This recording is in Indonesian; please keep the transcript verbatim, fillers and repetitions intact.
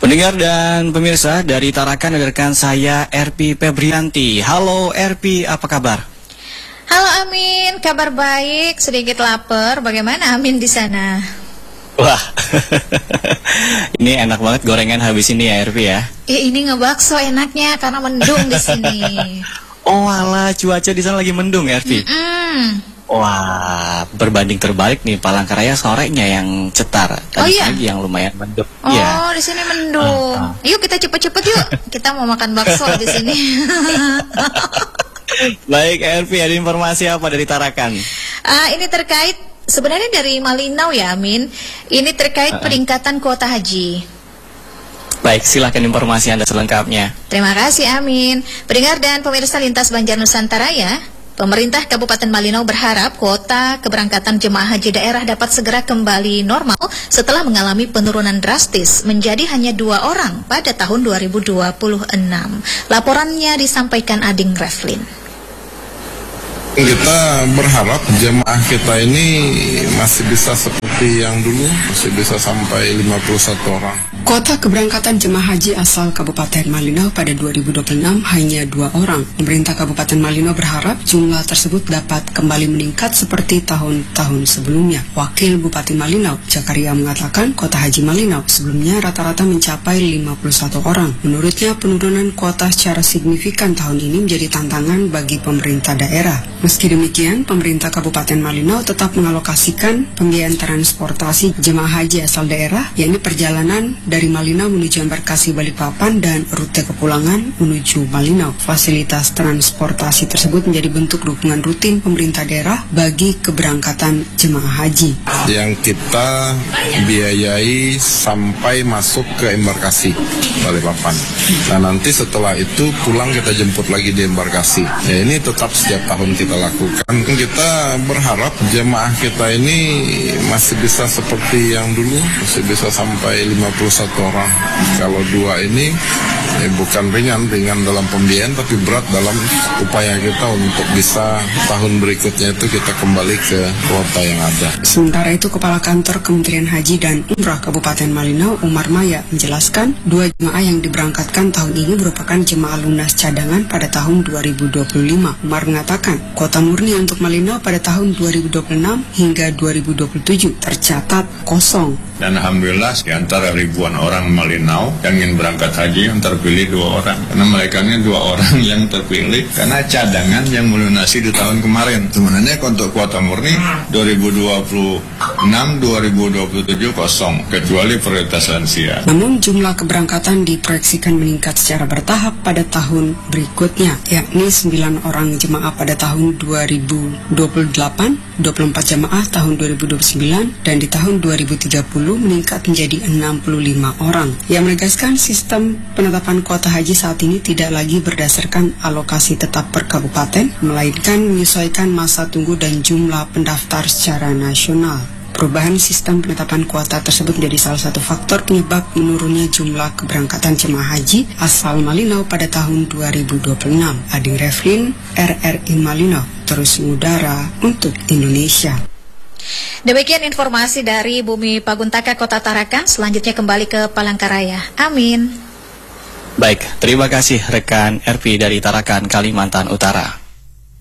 Pendengar dan pemirsa dari Tarakan ada rekan saya R P Febrianti. Halo R P, apa kabar? Halo Amin, kabar baik, sedikit lapar. Bagaimana Amin di sana? Wah, ini enak banget gorengan habis ini ya R P ya. Eh, ini ngebakso enaknya karena mendung di sini. Oh alah, cuaca di sana lagi mendung R P. Mm-mm. Wah, berbanding terbalik nih, Palangkaraya sorenya yang cetar, tadi Oh, iya? pagi yang lumayan mendung. Oh, Iya. di sini mendung. Ah, ah. Yuk kita cepet-cepet yuk. Kita mau makan bakso di sini. Baik R P, ada informasi apa dari Tarakan? Ah, ini terkait sebenarnya dari Malinau ya Amin. Ini terkait Uh-uh. peningkatan kuota haji. Baik, silahkan informasi Anda selengkapnya. Terima kasih Amin. Pendengar dan pemirsa lintas Banjar Nusantara ya. Pemerintah Kabupaten Malinau berharap kuota keberangkatan jemaah haji daerah dapat segera kembali normal setelah mengalami penurunan drastis menjadi hanya dua orang pada tahun dua ribu dua puluh enam. Laporannya disampaikan Ading Reflin. Kita berharap jemaah kita ini masih bisa seperti yang dulu, masih bisa sampai lima puluh satu orang. Kuota keberangkatan jemaah haji asal Kabupaten Malinau pada dua ribu dua puluh enam hanya dua orang. Pemerintah Kabupaten Malinau berharap jumlah tersebut dapat kembali meningkat seperti tahun-tahun sebelumnya. Wakil Bupati Malinau, Zakaria mengatakan kuota haji Malinau sebelumnya rata-rata mencapai lima puluh satu orang. Menurutnya penurunan kuota secara signifikan tahun ini menjadi tantangan bagi pemerintah daerah. Meski demikian, pemerintah Kabupaten Malinau tetap mengalokasikan pembiayaan transportasi jemaah haji asal daerah, yakni perjalanan dari Malinau menuju Embarkasi Balikpapan dan rute kepulangan menuju Malinau. Fasilitas transportasi tersebut menjadi bentuk dukungan rutin pemerintah daerah bagi keberangkatan jemaah haji. Yang kita biayai sampai masuk ke Embarkasi Balikpapan. Nah nanti setelah itu pulang kita jemput lagi di Embarkasi. Ya ini tetap setiap tahun kita lakukan. Kita berharap jemaah kita ini masih bisa seperti yang dulu, masih bisa sampai lima puluh satu orang. Kalau dua ini eh, bukan ringan, ringan dalam pembiayaan tapi berat dalam upaya kita untuk bisa tahun berikutnya itu kita kembali ke kuota yang ada. Sementara itu, Kepala Kantor Kementerian Haji dan Umrah Kabupaten Malinau, Umar Maya, menjelaskan dua jemaah yang diberangkatkan tahun ini merupakan jemaah lunas cadangan pada tahun dua ribu dua puluh lima. Umar mengatakan kuota murni untuk Malinau pada tahun dua ribu dua puluh enam hingga dua ribu dua puluh tujuh tercatat kosong. Dan Alhamdulillah di antara ribuan orang Malinau yang ingin berangkat haji yang terpilih dua orang. Karena mereka ini dua orang yang terpilih karena cadangan yang melunasi di tahun kemarin. Sebenarnya untuk kuota murni dua ribu dua puluh enam dua ribu dua puluh tujuh kosong kecuali prioritas lansia. Namun jumlah keberangkatan diproyeksikan meningkat secara bertahap pada tahun berikutnya, yakni sembilan orang jemaah pada tahun dua ribu dua puluh delapan, dua puluh empat jemaah tahun dua ribu dua puluh sembilan, dan di tahun dua ribu tiga puluh meningkat menjadi enam puluh lima orang. Yang menegaskan sistem penetapan kuota haji saat ini tidak lagi berdasarkan alokasi tetap per kabupaten, melainkan menyesuaikan masa tunggu dan jumlah pendaftar secara nasional. Perubahan sistem penetapan kuota tersebut menjadi salah satu faktor penyebab menurunnya jumlah keberangkatan jemaah haji asal Malinau pada tahun dua ribu dua puluh enam. Ading Reflin, R R I Malinau, terus mengudara untuk Indonesia. Demikian informasi dari Bumi Paguntaka Kota Tarakan. Selanjutnya kembali ke Palangkaraya. Amin. Baik, terima kasih rekan R P dari Tarakan, Kalimantan Utara.